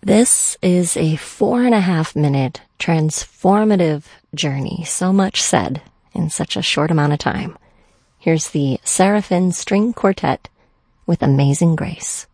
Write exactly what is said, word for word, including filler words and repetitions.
This is a four and a half minute transformative journey. So much said in such a short amount of time. Here's the Seraphim String Quartet with Amazing Grace.